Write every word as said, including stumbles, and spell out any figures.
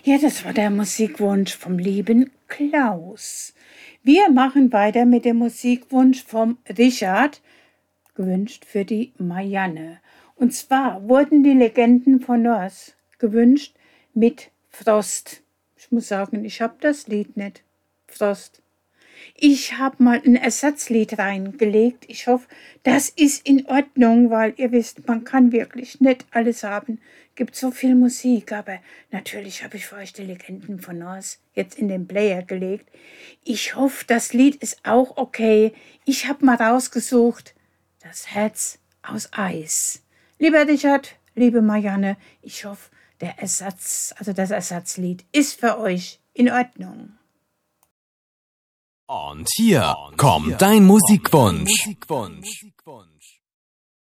Ja, das war der Musikwunsch vom lieben Klaus. Wir machen weiter mit dem Musikwunsch vom Richard, gewünscht für die Marianne. Und zwar wurden die Legenden von Norse gewünscht mit Frost. Ich muss sagen, ich habe das Lied nicht. Frost. Ich habe mal ein Ersatzlied reingelegt. Ich hoffe, das ist in Ordnung, weil ihr wisst, man kann wirklich nicht alles haben. Gibt so viel Musik, aber natürlich habe ich für euch die Legenden von Norse jetzt in den Player gelegt. Ich hoffe, das Lied ist auch okay. Ich habe mal rausgesucht, das Herz aus Eis. Lieber Richard, liebe Marianne, ich hoffe, der Ersatz, also das Ersatzlied ist für euch in Ordnung. Und hier kommt dein Musikwunsch.